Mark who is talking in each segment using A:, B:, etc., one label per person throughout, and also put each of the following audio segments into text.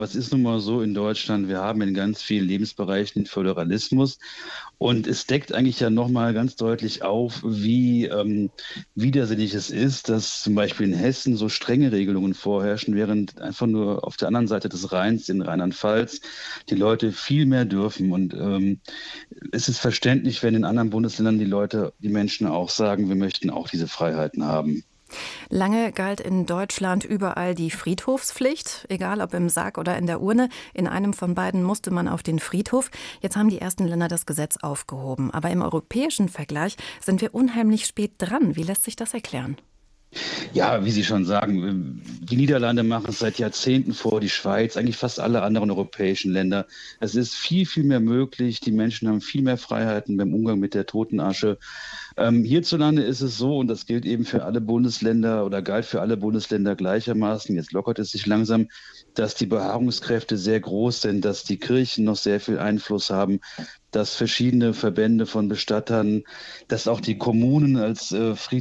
A: Es ist nun mal so in Deutschland, wir haben in ganz vielen Lebensbereichen den Föderalismus und es deckt eigentlich ja nochmal ganz deutlich auf, wie widersinnig es ist, dass zum Beispiel in Hessen so strenge Regelungen vorherrschen, während einfach nur auf der anderen Seite des Rheins, in Rheinland-Pfalz, die Leute viel mehr dürfen. Und es ist verständlich, wenn in anderen Bundesländern die Menschen auch sagen, wir möchten auch diese Freiheiten haben.
B: Lange galt in Deutschland überall die Friedhofspflicht, egal ob im Sarg oder in der Urne. In einem von beiden musste man auf den Friedhof. Jetzt haben die ersten Länder das Gesetz aufgehoben. Aber im europäischen Vergleich sind wir unheimlich spät dran. Wie lässt sich das erklären?
A: Ja, wie Sie schon sagen, die Niederlande machen es seit Jahrzehnten vor, die Schweiz, eigentlich fast alle anderen europäischen Länder. Es ist viel, viel mehr möglich. Die Menschen haben viel mehr Freiheiten beim Umgang mit der Totenasche. Hierzulande ist es so, und das gilt eben für alle Bundesländer oder galt für alle Bundesländer gleichermaßen, jetzt lockert es sich langsam, dass die Beharrungskräfte sehr groß sind, dass die Kirchen noch sehr viel Einfluss haben, dass verschiedene Verbände von Bestattern, dass auch die Kommunen als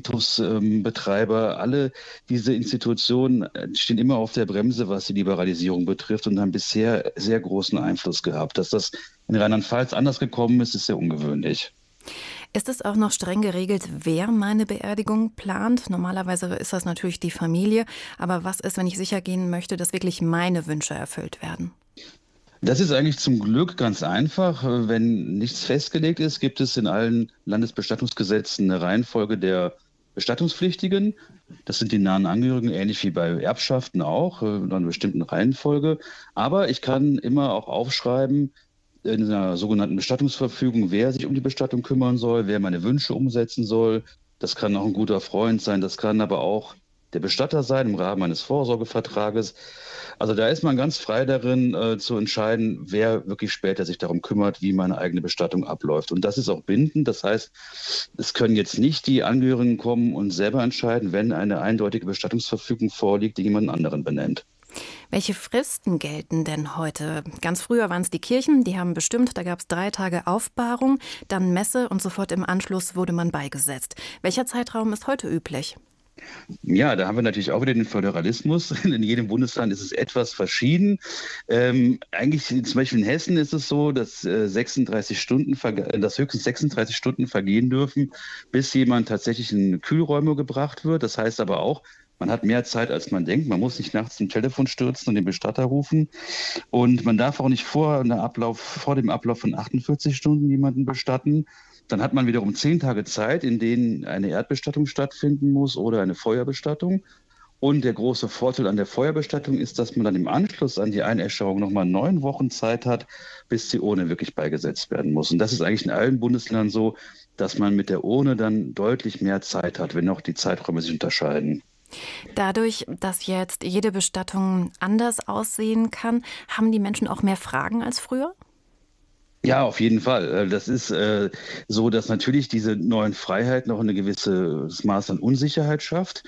A: Friedhofsbetreiber, alle diese Institutionen stehen immer auf der Bremse, was die Liberalisierung betrifft und haben bisher sehr großen Einfluss gehabt. Dass das in Rheinland-Pfalz anders gekommen ist, ist sehr ungewöhnlich.
B: Ist es auch noch streng geregelt, wer meine Beerdigung plant? Normalerweise ist das natürlich die Familie. Aber was ist, wenn ich sicher gehen möchte, dass wirklich meine Wünsche erfüllt werden?
A: Das ist eigentlich zum Glück ganz einfach. Wenn nichts festgelegt ist, gibt es in allen Landesbestattungsgesetzen eine Reihenfolge der Bestattungspflichtigen. Das sind die nahen Angehörigen, ähnlich wie bei Erbschaften auch, in einer bestimmten Reihenfolge. Aber ich kann immer auch aufschreiben, in einer sogenannten Bestattungsverfügung, wer sich um die Bestattung kümmern soll, wer meine Wünsche umsetzen soll. Das kann auch ein guter Freund sein, das kann aber auch der Bestatter sein im Rahmen eines Vorsorgevertrages. Also da ist man ganz frei darin, zu entscheiden, wer wirklich später sich darum kümmert, wie meine eigene Bestattung abläuft. Und das ist auch bindend. Das heißt, es können jetzt nicht die Angehörigen kommen und selber entscheiden, wenn eine eindeutige Bestattungsverfügung vorliegt, die jemand anderen benennt.
B: Welche Fristen gelten denn heute? Ganz früher waren es die Kirchen, die haben bestimmt, da gab es 3 Tage Aufbahrung, dann Messe und sofort im Anschluss wurde man beigesetzt. Welcher Zeitraum ist heute üblich?
A: Ja, da haben wir natürlich auch wieder den Föderalismus. In jedem Bundesland ist es etwas verschieden. Eigentlich zum Beispiel in Hessen ist es so, dass 36 Stunden, dass höchstens 36 Stunden vergehen dürfen, bis jemand tatsächlich in Kühlräume gebracht wird. Das heißt aber auch, man hat mehr Zeit, als man denkt. Man muss nicht nachts zum Telefon stürzen und den Bestatter rufen. Und man darf auch nicht vor dem Ablauf von 48 Stunden jemanden bestatten. Dann hat man wiederum 10 Tage Zeit, in denen eine Erdbestattung stattfinden muss oder eine Feuerbestattung. Und der große Vorteil an der Feuerbestattung ist, dass man dann im Anschluss an die Einäscherung nochmal 9 Wochen Zeit hat, bis die Urne wirklich beigesetzt werden muss. Und das ist eigentlich in allen Bundesländern so, dass man mit der Urne dann deutlich mehr Zeit hat, wenn auch die Zeiträume sich unterscheiden.
B: Dadurch, dass jetzt jede Bestattung anders aussehen kann, haben die Menschen auch mehr Fragen als früher?
A: Ja, auf jeden Fall. Das ist so, dass natürlich diese neuen Freiheiten auch ein gewisses Maß an Unsicherheit schafft.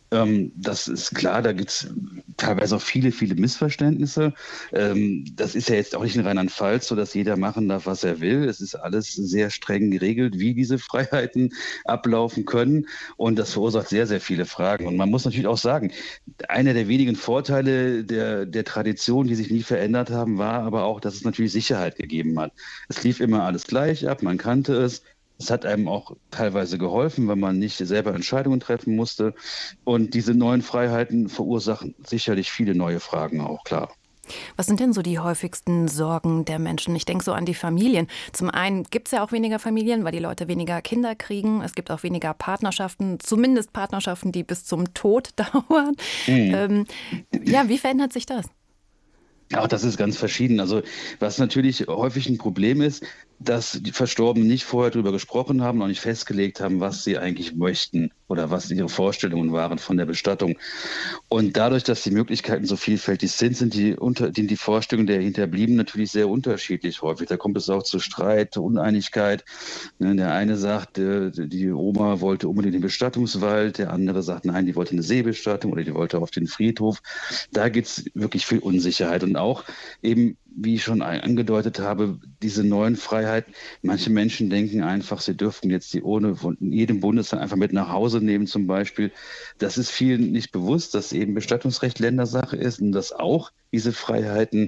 A: Das ist klar, da gibt es teilweise auch viele, viele Missverständnisse. Das ist ja jetzt auch nicht in Rheinland-Pfalz so, dass jeder machen darf, was er will. Es ist alles sehr streng geregelt, wie diese Freiheiten ablaufen können. Und das verursacht sehr, sehr viele Fragen. Und man muss natürlich auch sagen, einer der wenigen Vorteile der Tradition, die sich nie verändert haben, war aber auch, dass es natürlich Sicherheit gegeben hat. Es lief immer alles gleich ab, man kannte es. Es hat einem auch teilweise geholfen, weil man nicht selber Entscheidungen treffen musste. Und diese neuen Freiheiten verursachen sicherlich viele neue Fragen auch, klar.
B: Was sind denn so die häufigsten Sorgen der Menschen? Ich denke so an die Familien. Zum einen gibt es ja auch weniger Familien, weil die Leute weniger Kinder kriegen. Es gibt auch weniger Partnerschaften, zumindest Partnerschaften, die bis zum Tod dauern.
A: Mhm.
B: Ähm, ja, wie verändert sich das?
A: Auch das ist ganz verschieden. Also was natürlich häufig ein Problem ist, dass die Verstorbenen nicht vorher darüber gesprochen haben, noch nicht festgelegt haben, was sie eigentlich möchten oder was ihre Vorstellungen waren von der Bestattung. Und dadurch, dass die Möglichkeiten so vielfältig sind, sind die Vorstellungen der Hinterbliebenen natürlich sehr unterschiedlich häufig. Da kommt es auch zu Streit, Uneinigkeit. Ne, der eine sagt, die Oma wollte unbedingt den Bestattungswald, der andere sagt, nein, die wollte eine Seebestattung oder die wollte auf den Friedhof. Da gibt es wirklich viel Unsicherheit und auch eben, wie ich schon angedeutet habe, diese neuen Freiheiten. Manche Menschen denken einfach, sie dürften jetzt die Urne von jedem Bundesland einfach mit nach Hause nehmen zum Beispiel. Das ist vielen nicht bewusst, dass eben Bestattungsrecht Ländersache ist und dass auch diese Freiheiten